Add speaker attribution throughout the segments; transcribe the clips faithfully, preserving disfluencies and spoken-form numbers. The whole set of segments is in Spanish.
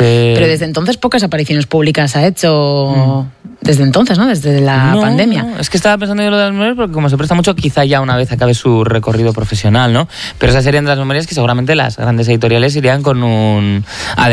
Speaker 1: Este...
Speaker 2: Pero desde entonces pocas apariciones públicas ha hecho... Mm. Desde entonces, ¿no? Desde la
Speaker 1: no,
Speaker 2: pandemia.
Speaker 1: No. Es que estaba pensando yo lo de las memorias porque como se presta mucho, quizá ya una vez acabe su recorrido profesional, ¿no? Pero esas serían de las memorias que seguramente las grandes editoriales irían con un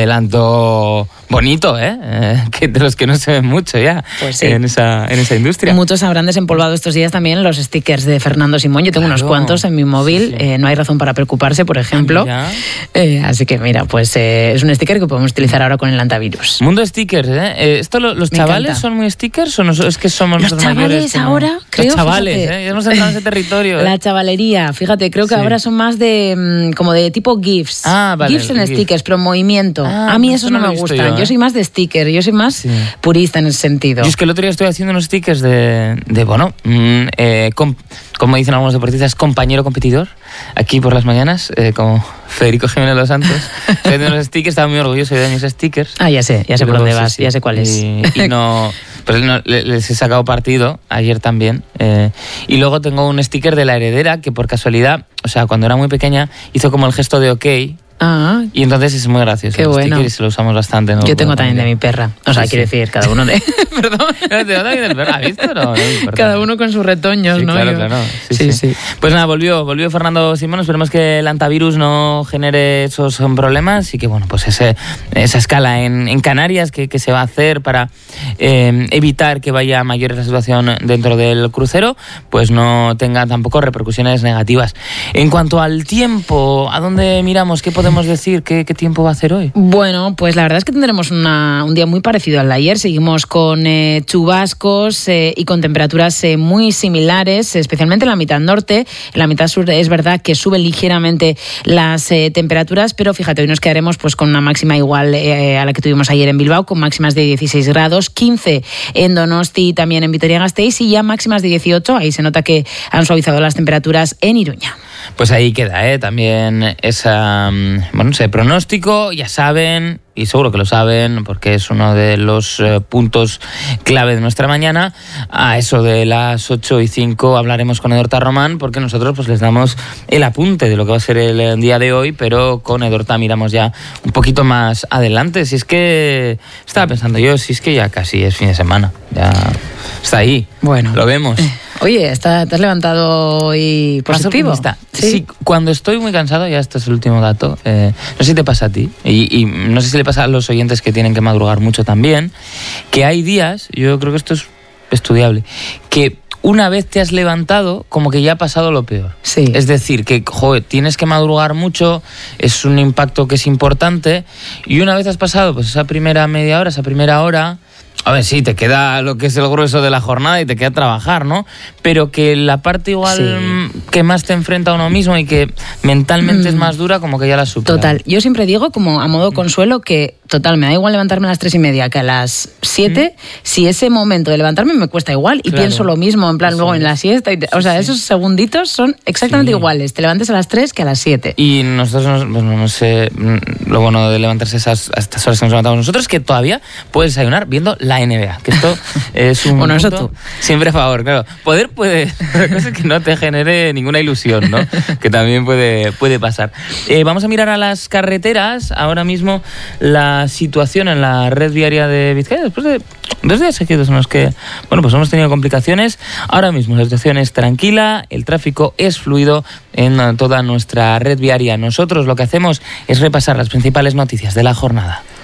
Speaker 1: adelanto bonito, ¿eh? eh que de los que no se ven mucho ya
Speaker 2: pues sí.
Speaker 1: en, esa, en esa industria.
Speaker 2: Muchos habrán desempolvado estos días también los stickers de Fernando Simón. Yo tengo claro. unos cuantos en mi móvil. Sí, sí. Eh, no hay razón para preocuparse, por ejemplo. Eh, así que mira, pues eh, es un sticker que podemos utilizar ahora con el antivirus.
Speaker 1: Mundo stickers, ¿eh? eh esto lo, los Me chavales encanta. Son muy stickers o no, es que somos
Speaker 2: los
Speaker 1: mayores.
Speaker 2: Los chavales ahora,
Speaker 1: no?
Speaker 2: creo.
Speaker 1: Los chavales, fíjate, ¿eh? Hemos entrado en ese territorio. ¿eh?
Speaker 2: La chavalería, fíjate, creo que sí. ahora son más de como de tipo GIFs.
Speaker 1: Ah, vale.
Speaker 2: GIFs en
Speaker 1: GIF.
Speaker 2: stickers, pero en movimiento.
Speaker 1: Ah,
Speaker 2: a mí esos no,
Speaker 1: no
Speaker 2: me gustan. Yo, ¿eh? yo soy más de sticker, yo soy más sí. purista en ese sentido.
Speaker 1: Yo es que el otro día estoy haciendo unos stickers de, de bueno, mmm, eh, com, como dicen algunos deportistas, compañero competidor, aquí por las mañanas, eh, como Federico Jiménez Los Santos. Estoy haciendo unos stickers, estaba muy orgulloso de mis stickers.
Speaker 2: Ah, ya sé, ya sé por dónde vas, sí, sí. ya sé cuál es.
Speaker 1: Y, y no... Pues no, les he sacado partido, ayer también. Eh, y luego tengo un sticker de la heredera que por casualidad, o sea, cuando era muy pequeña, hizo como el gesto de ok.
Speaker 2: Ah,
Speaker 1: y entonces es muy gracioso.
Speaker 2: Qué bueno.
Speaker 1: Y se lo usamos bastante. ¿no?
Speaker 2: Yo tengo también de mi perra. O sea, sí, quiero sí. decir, cada uno de...
Speaker 1: Perdón. ¿Del perro? ¿Has visto? No, no,
Speaker 2: cada uno con sus retoños,
Speaker 1: sí,
Speaker 2: ¿no?
Speaker 1: Claro,
Speaker 2: Yo...
Speaker 1: claro. Sí,
Speaker 2: sí,
Speaker 1: sí.
Speaker 2: sí.
Speaker 1: Pues nada, volvió, volvió Fernando Simón. Esperemos que el antivirus no genere esos problemas y que, bueno, pues ese, esa escala en, en Canarias que, que se va a hacer para eh, evitar que vaya a mayores la situación dentro del crucero, pues no tenga tampoco repercusiones negativas. En cuanto al tiempo, ¿a dónde miramos? ¿Qué podemos decir? ¿Qué, qué tiempo va a hacer hoy?
Speaker 2: Bueno, pues la verdad es que tendremos una, un día muy parecido al de ayer. Seguimos con eh, chubascos eh, y con temperaturas eh, muy similares, especialmente en la mitad norte. En la mitad sur es verdad que suben ligeramente las eh, temperaturas, pero fíjate, hoy nos quedaremos pues con una máxima igual eh, a la que tuvimos ayer en Bilbao, con máximas de dieciséis grados, quince en Donosti y también en Vitoria-Gasteiz, y ya máximas de dieciocho. Ahí se nota que han suavizado las temperaturas en Iruña.
Speaker 1: Pues ahí queda, ¿eh? También esa, bueno, ese pronóstico, ya saben, y seguro que lo saben, porque es uno de los eh, puntos clave de nuestra mañana. A eso de las ocho y cinco hablaremos con Edorta Román, porque nosotros pues les damos el apunte de lo que va a ser el día de hoy, pero con Edorta miramos ya un poquito más adelante. Si es que, estaba pensando yo, si es que ya casi es fin de semana, ya está ahí,
Speaker 2: bueno,
Speaker 1: lo vemos.
Speaker 2: Oye, está, ¿te has levantado hoy positivo?
Speaker 1: ¿Sí? Sí, cuando estoy muy cansado, ya este es el último dato, eh, no sé si te pasa a ti, y, y no sé si le pasa a los oyentes que tienen que madrugar mucho también, que hay días, yo creo que esto es estudiable, que una vez te has levantado, como que ya ha pasado lo peor.
Speaker 2: Sí.
Speaker 1: Es decir, que joder, tienes que madrugar mucho, es un impacto que es importante, y una vez has pasado pues esa primera media hora, esa primera hora... A ver, sí, te queda lo que es el grueso de la jornada y te queda trabajar, ¿no? Pero que la parte igual sí. que más te enfrenta a uno mismo y que mentalmente mm. es más dura, como que ya la supera.
Speaker 2: Total. Yo siempre digo, como a modo consuelo, que total, me da igual levantarme a las tres y media que a las siete, ¿Mm? si ese momento de levantarme me cuesta igual y claro. pienso lo mismo, en plan, Eso luego es. en la siesta. Y te, o sea, sí, esos segunditos son exactamente sí. iguales. Te levantes a las tres que a las siete.
Speaker 1: Y nosotros, bueno, no sé, lo bueno de levantarse esas, a estas horas que nos levantamos nosotros es que todavía puedes desayunar viendo la N B A, que esto es un
Speaker 2: bueno, eso tú.
Speaker 1: siempre a favor, claro. Poder puede, la cosa es que no te genere ninguna ilusión, ¿no? Que también puede, puede pasar. Eh, vamos a mirar a las carreteras. Ahora mismo la situación en la red viaria de Vizcaya, después de dos días seguidos en los que, bueno, pues hemos tenido complicaciones. Ahora mismo la situación es tranquila, el tráfico es fluido en toda nuestra red viaria. Nosotros lo que hacemos es repasar las principales noticias de la jornada.